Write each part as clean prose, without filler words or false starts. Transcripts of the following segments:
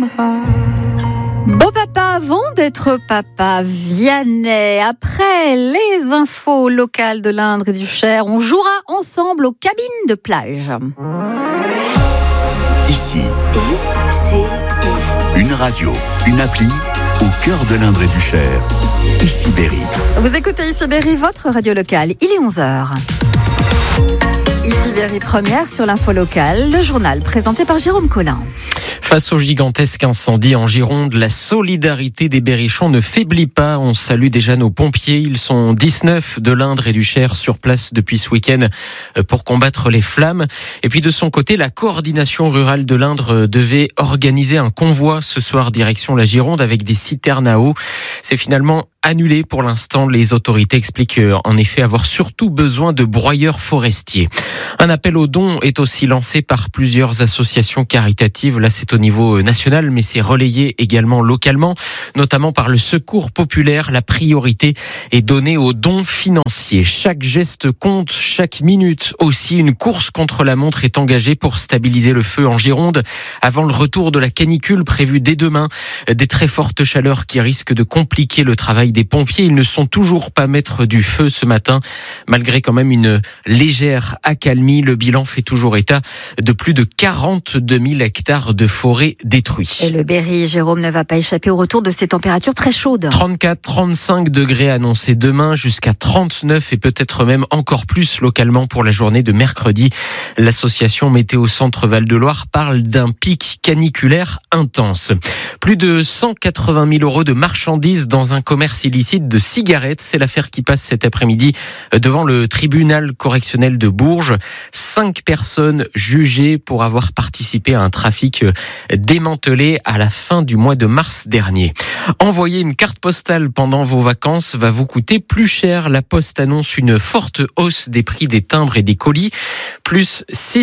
reviendra. Beau papa avant d'être papa, Vianney. Après les infos locales de l'Indre et du Cher, on jouera ensemble aux cabines de plage. Ici, une radio, une appli au cœur de l'Indre et du Cher. Ici Berry. Vous écoutez Ici Berry, votre radio locale. Il est 11h. Ici Berry première sur l'info locale, le journal présenté par Jérôme Collin. Face au gigantesque incendie en Gironde, la solidarité des Berrichons ne faiblit pas. On salue déjà nos pompiers. Ils sont 19 de l'Indre et du Cher sur place depuis ce week-end pour combattre les flammes. Et puis de son côté, la coordination rurale de l'Indre devait organiser un convoi ce soir direction la Gironde avec des citernes à eau. C'est finalement annulé pour l'instant. Les autorités expliquent en effet avoir surtout besoin de broyeurs forestiers. Un appel aux dons est aussi lancé par plusieurs associations caritatives. Là, c'est au niveau national, mais c'est relayé également localement, notamment par le Secours populaire. La priorité est donnée aux dons financiers. Chaque geste compte, chaque minute aussi. Une course contre la montre est engagée pour stabiliser le feu en Gironde avant le retour de la canicule prévue dès demain. Des très fortes chaleurs qui risquent de compliquer le travail des pompiers. Ils ne sont toujours pas maîtres du feu ce matin, malgré quand même une légère accalmie. Le bilan fait toujours état de plus de 42 000 hectares de forêt détruits. Et le Berry, Jérôme, ne va pas échapper au retour de ces températures très chaudes. 34-35 degrés annoncés demain, jusqu'à 39 et peut-être même encore plus localement pour la journée de mercredi. L'association Météo Centre Val-de-Loire parle d'un pic caniculaire intense. Plus de 180 000 euros de marchandises dans un commerce illicite de cigarettes. C'est l'affaire qui passe cet après-midi devant le tribunal correctionnel de Bourges. 5 personnes jugées pour avoir participé à un trafic démantelé à la fin du mois de mars dernier. Envoyer une carte postale pendant vos vacances va vous coûter plus cher. La Poste annonce une forte hausse des prix des timbres et des colis, plus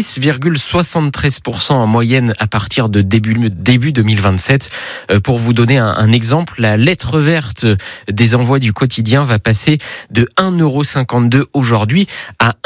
6,73% en moyenne à partir de début 2027. Pour vous donner un exemple, la lettre verte des envois du quotidien va passer de 1,52 € aujourd'hui à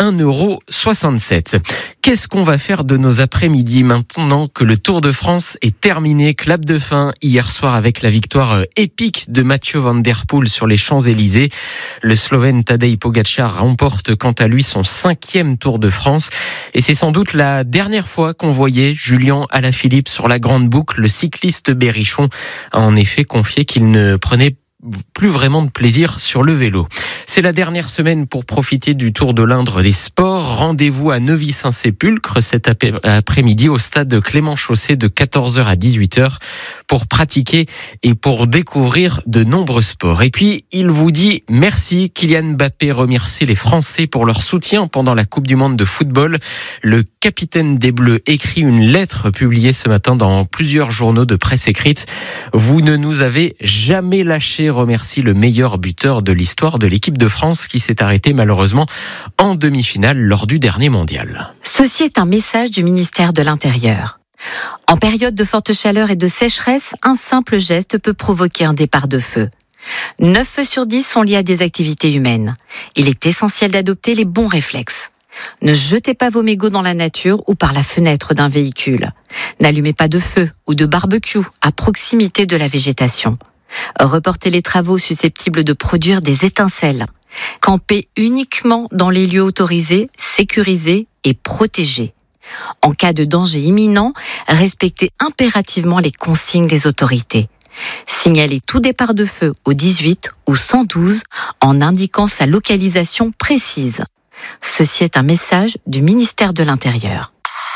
1,67 €. Qu'est-ce qu'on va faire de nos après-midi maintenant que le Tour de France est terminé? Clap de fin hier soir avec la victoire épique de Mathieu Van Der Poel sur les Champs-Élysées. Le Slovène Tadej Pogačar remporte quant à lui son 5e Tour de France. Et c'est sans doute la dernière fois qu'on voyait Julien Alaphilippe sur la grande boucle. Le cycliste berrichon a en effet confié qu'il ne prenait plus vraiment de plaisir sur le vélo. C'est la dernière semaine pour profiter du Tour de l'Indre des sports. Rendez-vous à Neuvy-Saint-Sépulcre cet après-midi au stade Clément Chaussé de 14h à 18h pour pratiquer et pour découvrir de nombreux sports. Et puis, il vous dit merci. Kylian Mbappé remercie les Français pour leur soutien pendant la Coupe du Monde de football. Le capitaine des Bleus écrit une lettre publiée ce matin dans plusieurs journaux de presse écrite. Vous ne nous avez jamais lâchés, remercie le meilleur buteur de l'histoire de l'équipe de France qui s'est arrêté malheureusement en demi-finale lors du dernier mondial. Ceci est un message du ministère de l'Intérieur. En période de forte chaleur et de sécheresse, un simple geste peut provoquer un départ de feu. 9 feux sur 10 sont liés à des activités humaines. Il est essentiel d'adopter les bons réflexes. Ne jetez pas vos mégots dans la nature ou par la fenêtre d'un véhicule. N'allumez pas de feu ou de barbecue à proximité de la végétation. Reportez les travaux susceptibles de produire des étincelles. Campez uniquement dans les lieux autorisés, sécurisés et protégés. En cas de danger imminent, respectez impérativement les consignes des autorités. Signalez tout départ de feu au 18 ou 112 en indiquant sa localisation précise. Ceci est un message du ministère de l'Intérieur.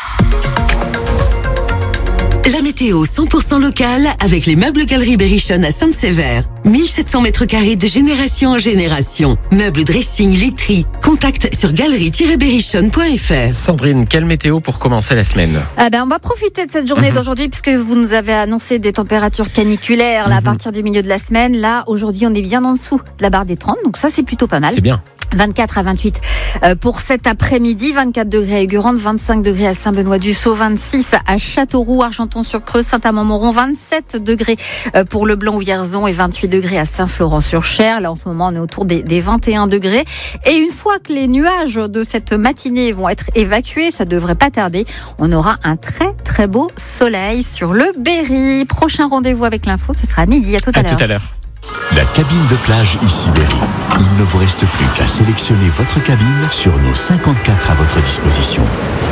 La météo 100% locale avec les meubles Galeries Berrichon à Sainte-Sévère. 1700 mètres carrés de génération en génération. Meubles, dressing, literie. Contact sur galerie-berrichon.fr. Sandrine, quelle météo pour commencer la semaine? On va profiter de cette journée d'aujourd'hui puisque vous nous avez annoncé des températures caniculaires là, à partir du milieu de la semaine. Là, aujourd'hui, on est bien en dessous de la barre des 30, donc ça, c'est plutôt pas mal. C'est bien. 24 à 28 pour cet après-midi, 24 degrés à Aigurande, 25 degrés à Saint-Benoît-du-Sault, 26 à Châteauroux, Argenton-sur-Creuse, Saint-Amand-Montrond, 27 degrés pour Le Blanc-Vierzon et 28 degrés à Saint-Florent-sur-Cher. Là, en ce moment, on est autour des 21 degrés. Et une fois que les nuages de cette matinée vont être évacués, ça devrait pas tarder, on aura un très très beau soleil sur le Berry. Prochain rendez-vous avec l'info, ce sera à midi. À tout à l'heure. La cabine de plage ici Berry. Il ne vous reste plus qu'à sélectionner votre cabine sur nos 54 à votre disposition.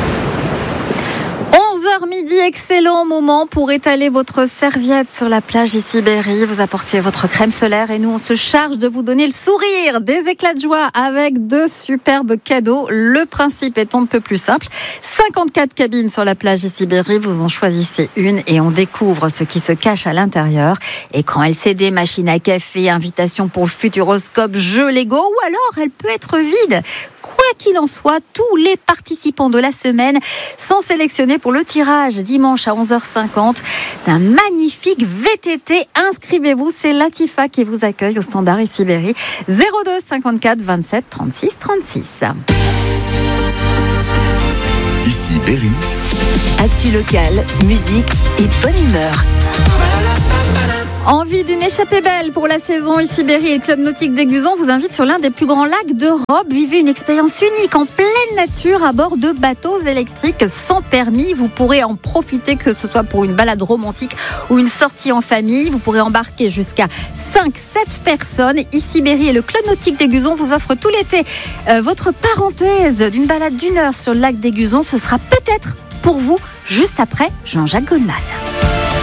11h midi, excellent moment pour étaler votre serviette sur la plage ici Berry. Vous apportez votre crème solaire et nous on se charge de vous donner le sourire, des éclats de joie avec de superbes cadeaux. Le principe est un peu plus simple. 54 cabines sur la plage ici Berry, vous en choisissez une et on découvre ce qui se cache à l'intérieur. Écran LCD, machine à café, invitation pour le futuroscope, jeu Lego ou alors elle peut être vide. Quoi qu'il en soit, tous les participants de la semaine sont sélectionnés pour le tirage dimanche à 11h50 d'un magnifique VTT. Inscrivez-vous, c'est Latifa qui vous accueille au standard ici Berry. 02 54 27 36 36. Ici Berry. Actu locale, musique et bonne humeur. Envie d'une échappée belle pour la saison ici Berry et le Club Nautique d'Aiguzon vous invite sur l'un des plus grands lacs d'Europe. Vivez une expérience unique en pleine nature à bord de bateaux électriques sans permis. Vous pourrez en profiter que ce soit pour une balade romantique ou une sortie en famille. Vous pourrez embarquer jusqu'à 5-7 personnes. Ici Berry et le Club Nautique d'Aiguzon vous offrent tout l'été votre parenthèse d'une balade d'1 heure sur le lac d'Aiguzon. Ce sera peut-être pour vous juste après Jean-Jacques Goldman.